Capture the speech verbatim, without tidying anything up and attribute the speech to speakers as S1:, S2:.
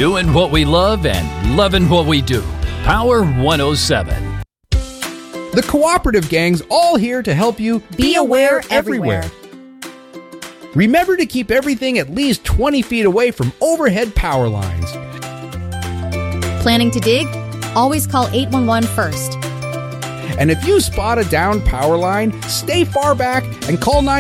S1: Doing what we love and loving what we do. Power one oh seven.
S2: The Cooperative Gang's all here to help you
S3: be aware everywhere.
S2: Remember to keep everything at least twenty feet away from overhead power lines.
S3: Planning to dig? Always call eight one one first.
S2: And if you spot a downed power line, stay far back and call nine one one.